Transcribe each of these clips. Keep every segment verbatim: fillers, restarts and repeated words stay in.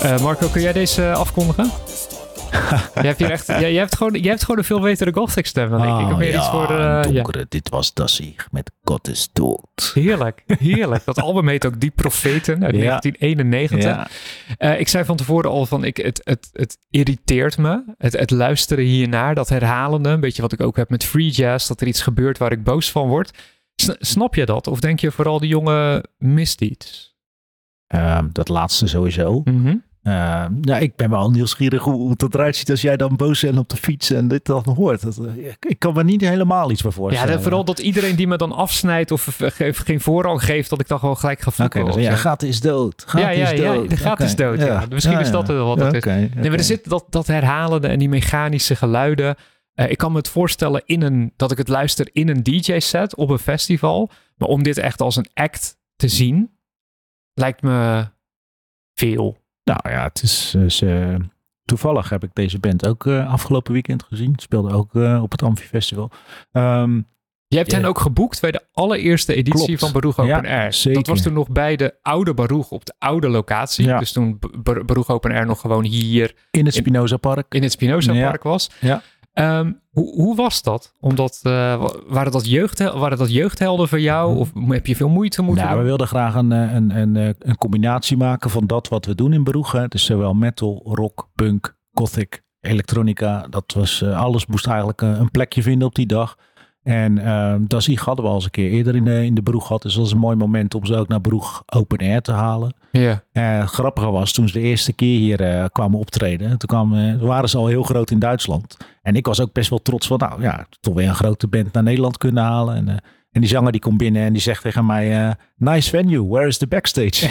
Uh, Marco, kun jij deze afkondigen? jij, hebt hier echt, jij, jij, hebt gewoon, jij hebt gewoon een veel betere Gothic stem dan ik. Oh, ik heb meer ja, iets voor de, donkere, ja. Dit was Dassie met God is dood. Heerlijk, heerlijk. Dat album heet ook Die Profeten uit ja. negentien eenennegentig. Ja. Uh, ik zei van tevoren al van, ik, het, het, het irriteert me. Het, het luisteren hiernaar, dat herhalende. Een beetje wat ik ook heb met free jazz. Dat er iets gebeurt waar ik boos van word. S- snap je dat? Of denk je vooral die jongen mist iets? Uh, dat laatste sowieso. Mm-hmm. Uh, ja, ik ben wel nieuwsgierig hoe, hoe het eruit ziet als jij dan boos bent op de fiets en dit dan hoort. Dat, uh, ik kan me niet helemaal iets bij voorstellen. Ja, vooral dat iedereen die me dan afsnijdt of geen voorrang geeft, dat ik dan gewoon gelijk ga voelen. Oké, dus ja, gaat is dood. Gaat ja, ja, is dood. Ja, de gaat okay. is dood. Ja. Ja. Misschien ja, is dat wel wat het okay, is. okay. Nee, maar er zit dat, dat herhalende en die mechanische geluiden. Uh, ik kan me het voorstellen in een, dat ik het luister in een D J-set op een festival. Maar om dit echt als een act te zien, lijkt me veel. Nou ja, het is, is uh, toevallig heb ik deze band ook uh, afgelopen weekend gezien. Speelde ook uh, op het Amfi-festival. Um, Je hebt yeah. hen ook geboekt bij de allereerste editie Klopt. van Baruch Open ja, Air. Zeker. Dat was toen nog bij de oude Baruch op de oude locatie. Ja. Dus toen Bar- Baruch Open Air nog gewoon hier in het Spinoza Park. In het Spinoza ja. Park was. Ja. Um, hoe, hoe was dat? Omdat, uh, waren, dat jeugdhel- waren dat jeugdhelden voor jou? Of heb je veel moeite moeten nou, doen? We wilden graag een, een, een, een combinatie maken van dat wat we doen in Baruch. Hè. Dus zowel metal, rock, punk, gothic, elektronica. Dat was, uh, alles moest eigenlijk uh, een plekje vinden op die dag. En uh, Dassie hadden we al eens een keer eerder in de, in de Baruch gehad. Dus dat was een mooi moment om ze ook naar Baruch Open Air te halen. Ja. Uh, het grappige was, toen ze de eerste keer hier uh, kwamen optreden. Toen kwamen, uh, waren ze al heel groot in Duitsland. En ik was ook best wel trots van, nou ja, toch weer een grote band naar Nederland kunnen halen. En, uh, en die zanger die komt binnen en die zegt tegen mij, uh, nice venue, where is the backstage?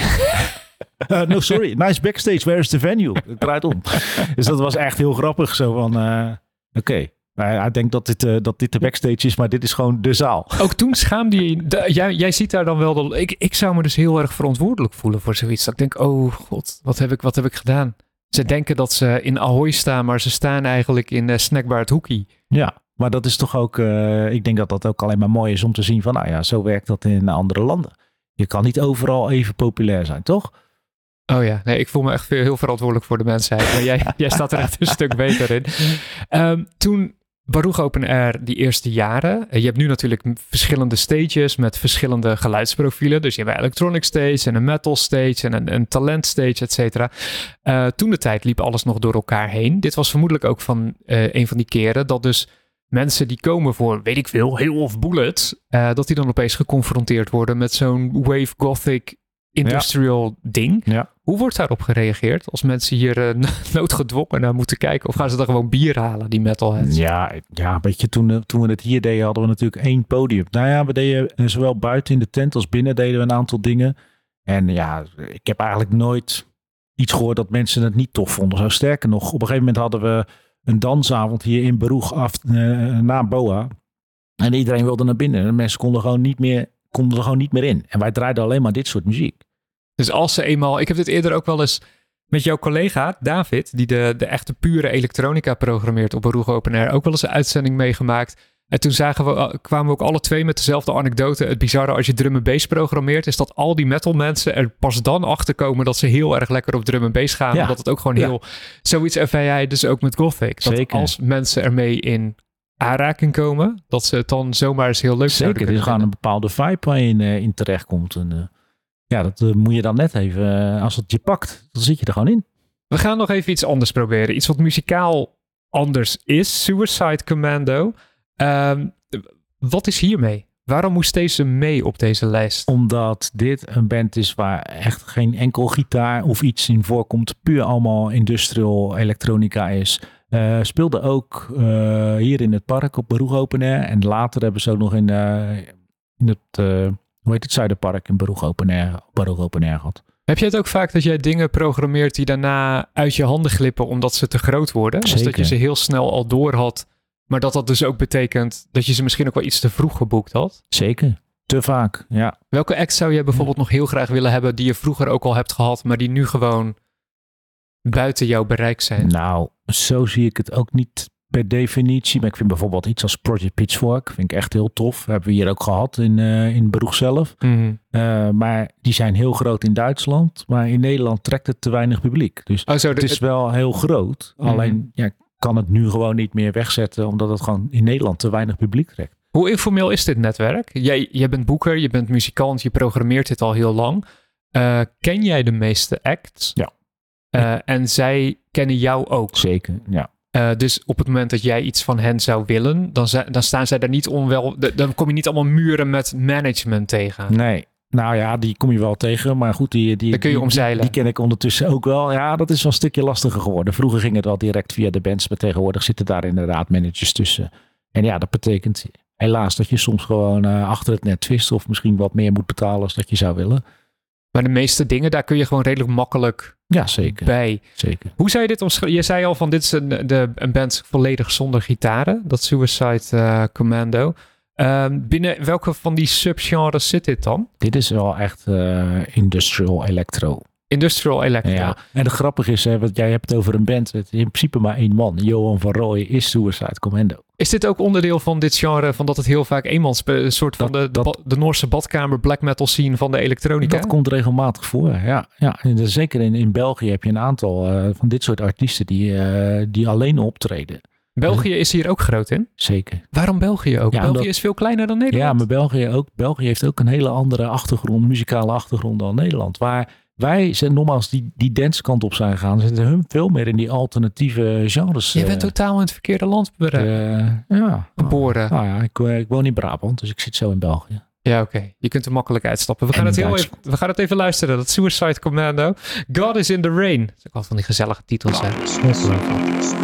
uh, no, sorry, nice backstage, where is the venue? Ik draai het om. Dus dat was echt heel grappig. Zo van, uh, oké. Okay. Hij denkt dat dit, uh, dat dit de backstage is, maar dit is gewoon de zaal. Ook toen schaamde je... De, jij, jij ziet daar dan wel... De, ik, ik zou me dus heel erg verantwoordelijk voelen voor zoiets. Dat ik denk, oh god, wat heb ik, wat heb ik gedaan? Ze denken dat ze in Ahoy staan, maar ze staan eigenlijk in uh, Snackbar het Hoekie. Ja, maar dat is toch ook... Uh, ik denk dat dat ook alleen maar mooi is om te zien van... Nou ja, zo werkt dat in andere landen. Je kan niet overal even populair zijn, toch? Oh ja, nee, ik voel me echt heel verantwoordelijk voor de mensheid. Maar jij, jij staat er echt een stuk beter in. Um, toen... Baruch Open Air die eerste jaren. Je hebt nu natuurlijk verschillende stages met verschillende geluidsprofielen. Dus je hebt een electronic stage en een metal stage en een, een talent stage, et cetera. Uh, toen de tijd liep alles nog door elkaar heen. Dit was vermoedelijk ook van uh, een van die keren dat dus mensen die komen voor, weet ik veel, Hail of Bullets, uh, dat die dan opeens geconfronteerd worden met zo'n wave gothic industrial ja. ding. Ja. Hoe wordt daarop gereageerd als mensen hier uh, noodgedwongen naar moeten kijken? Of gaan ze dan gewoon bier halen, die metalheads? Ja, ja weet je, toen, toen we het hier deden hadden we natuurlijk één podium. Nou ja, we deden zowel buiten in de tent als binnen deden we een aantal dingen. En ja, ik heb eigenlijk nooit iets gehoord dat mensen het niet tof vonden. Zo sterker nog, op een gegeven moment hadden we een dansavond hier in Baruch af, uh, na Boa. En iedereen wilde naar binnen. En mensen konden, gewoon niet meer, konden er gewoon niet meer in. En wij draaiden alleen maar dit soort muziek. Dus als ze eenmaal... Ik heb dit eerder ook wel eens met jouw collega David, die de, de echte pure elektronica programmeert op Baruch Open Air, ook wel eens een uitzending meegemaakt. En toen zagen we, kwamen we ook alle twee met dezelfde anekdote. Het bizarre als je drum en bass programmeert, is dat al die metal mensen er pas dan achter komen dat ze heel erg lekker op drum en bass gaan. Ja. Omdat het ook gewoon heel... Ja. Zoiets ervaar jij dus ook met Gothic. Dat Zeker. Als mensen ermee in aanraking komen, dat ze het dan zomaar eens heel leuk zouden kunnen vinden. Zeker, er is gewoon een bepaalde vibe waar je in, uh, in terechtkomt. En, uh, ja, dat uh, moet je dan net even... Uh, als het je pakt, dan zit je er gewoon in. We gaan nog even iets anders proberen. Iets wat muzikaal anders is. Suicide Commando. Um, wat is hiermee? Waarom moest deze mee op deze lijst? Omdat dit een band is waar echt geen enkel gitaar of iets in voorkomt. Puur allemaal industrial elektronica is. Uh, speelde ook uh, hier in het park op Baruch Open Air. En later hebben ze ook nog in, uh, in het, uh, hoe heet het, Zuiderpark in Baruch Open Air, Baruch Open Air gehad. Heb je het ook vaak dat jij dingen programmeert die daarna uit je handen glippen omdat ze te groot worden? Zeker. Dus dat je ze heel snel al door had, maar dat dat dus ook betekent dat je ze misschien ook wel iets te vroeg geboekt had? Zeker. Te vaak, ja. Welke act zou jij bijvoorbeeld ja. nog heel graag willen hebben die je vroeger ook al hebt gehad, maar die nu gewoon buiten jouw bereik zijn? Nou, zo zie ik het ook niet per definitie. Maar ik vind bijvoorbeeld iets als Project Pitchfork vind ik echt heel tof. Hebben we hier ook gehad in, uh, in Beroeg zelf. Mm. Uh, maar die zijn heel groot in Duitsland. Maar in Nederland trekt het te weinig publiek. Dus oh, zo, het is wel heel groot. Mm. Alleen ja, kan het nu gewoon niet meer wegzetten. Omdat het gewoon in Nederland te weinig publiek trekt. Hoe informeel is dit netwerk? Jij, jij bent boeker, je bent muzikant, je programmeert dit al heel lang. Uh, ken jij de meeste acts? Ja. Uh, en zij kennen jou ook? Zeker, ja. Uh, dus op het moment dat jij iets van hen zou willen, dan, zi- dan staan zij daar niet onwel. Dan kom je niet allemaal muren met management tegen. Nee, nou ja, die kom je wel tegen. Maar goed, die, die, dan kun je die, omzeilen. Die, die ken ik ondertussen ook wel. Ja, dat is wel een stukje lastiger geworden. Vroeger ging het wel direct via de bands, maar tegenwoordig zitten daar inderdaad managers tussen. En ja, dat betekent helaas dat je soms gewoon uh, achter het net twist of misschien wat meer moet betalen als dat je zou willen. Maar de meeste dingen, daar kun je gewoon redelijk makkelijk ja, zeker. bij. Zeker. Hoe zou je dit omschrijven? Je zei al van dit is een, de, een band volledig zonder gitaren. Dat Suicide uh, Commando. Uh, binnen welke van die subgenres zit dit dan? Dit is wel echt uh, industrial electro. Industrial electro. Ja. En het grappige is, hè, want jij hebt het over een band. Het is in principe maar één man. Johan van Rooij is Suicide Commando. Is dit ook onderdeel van dit genre, van dat het heel vaak eenmans, een soort van dat, de, de, de Noorse badkamer black metal scene van de elektronica? Dat komt regelmatig voor, ja. ja. En zeker in, in België heb je een aantal uh, van dit soort artiesten die, uh, die alleen optreden. België is hier ook groot in? Zeker. Waarom België ook? Ja, België omdat, is veel kleiner dan Nederland. Ja, maar België, ook, België heeft ook een hele andere achtergrond, muzikale achtergrond dan Nederland. Waar wij zijn nogmaals die, die danskant op zijn gegaan. Ze zitten hun veel meer in die alternatieve genres. Je bent uh, totaal in het verkeerde land uh, ja, geboren. Nou ja, ik, ik woon in Brabant, dus ik zit zo in België. Ja, oké. Okay. Je kunt er makkelijk uitstappen. We gaan, het heel even, we gaan het even luisteren. Dat Suicide Commando. God is in the Rain. Dat is ook wel van die gezellige titels. Hè?